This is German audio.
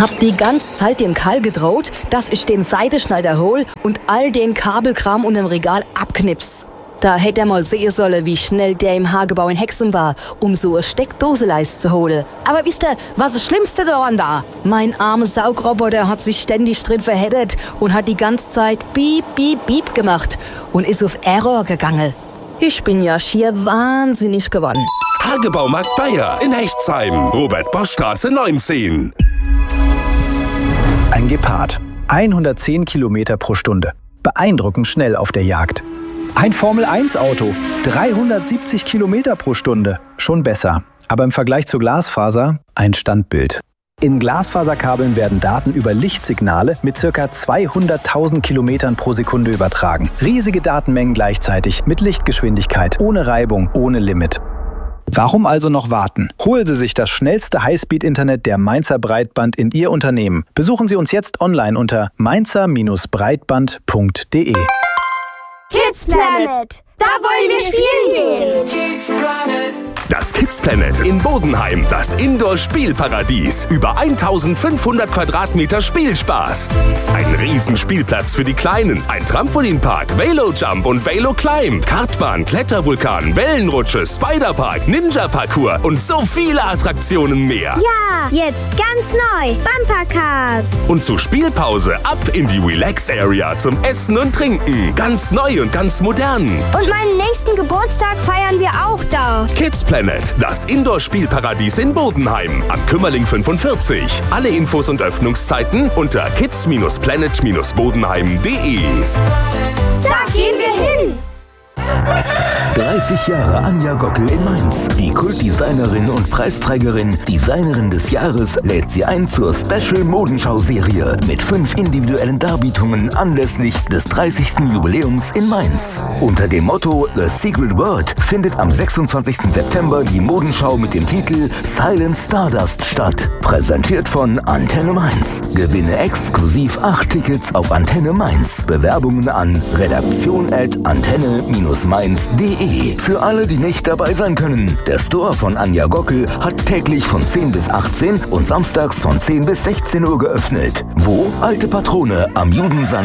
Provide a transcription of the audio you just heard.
Hab die ganze Zeit dem Karl gedroht, dass ich den Seidenschneider hol und all den Kabelkram unterm Regal abknips. Da hätte er mal sehen sollen, wie schnell der im Hagebau in Hexum war, um so eine Steckdoseleiste zu holen. Aber wisst ihr, was das Schlimmste daran war? Mein armer Saugroboter hat sich ständig drin verheddert und hat die ganze Zeit Piep, Piep, Piep gemacht und ist auf Error gegangen. Ich bin ja schier wahnsinnig geworden. Hagebaumarkt Bayer in Hechtsheim, Robert-Bosch-Straße 19. Ein Gepard. 110 Kilometer pro Stunde. Beeindruckend schnell auf der Jagd. Ein Formel-1-Auto. 370 Kilometer pro Stunde. Schon besser. Aber im Vergleich zur Glasfaser ein Standbild. In Glasfaserkabeln werden Daten über Lichtsignale mit ca. 200.000 Kilometern pro Sekunde übertragen. Riesige Datenmengen gleichzeitig, mit Lichtgeschwindigkeit, ohne Reibung, ohne Limit. Warum also noch warten? Holen Sie sich das schnellste Highspeed-Internet der Mainzer Breitband in Ihr Unternehmen. Besuchen Sie uns jetzt online unter mainzer-breitband.de. Kids Planet, da wollen wir spielen gehen. Das Kids Planet in Bodenheim, das Indoor-Spielparadies. Über 1500 Quadratmeter Spielspaß. Ein Riesenspielplatz für die Kleinen, ein Trampolinpark, Velo-Jump und Velo-Climb, Kartbahn, Klettervulkan, Wellenrutsche, Spiderpark, Ninja-Parcours und so viele Attraktionen mehr. Ja, jetzt ganz neu, Bumpercars. Und zur Spielpause ab in die Relax-Area zum Essen und Trinken. Ganz neu und ganz modern. Und meinen nächsten Geburtstag feiern wir auch da. Kids Planet, das Indoor-Spielparadies in Bodenheim am Kümmerling 45. Alle Infos und Öffnungszeiten unter kids-planet-bodenheim.de. Da gehen wir hin. 30 Jahre Anja Gockel in Mainz. Die Kultdesignerin und Preisträgerin, Designerin des Jahres, lädt sie ein zur Special-Modenschau-Serie mit 5 individuellen Darbietungen anlässlich des 30. Jubiläums in Mainz. Unter dem Motto The Secret Word findet am 26. September die Modenschau mit dem Titel Silent Stardust statt. Präsentiert von Antenne Mainz. Gewinne exklusiv 8 Tickets auf Antenne Mainz. Bewerbungen an redaktion@antenne-mainz.de. Für alle, die nicht dabei sein können. Der Store von Anja Gockel hat täglich von 10 bis 18 und samstags von 10 bis 16 Uhr geöffnet. Wo? Alte Patrone am Judensand.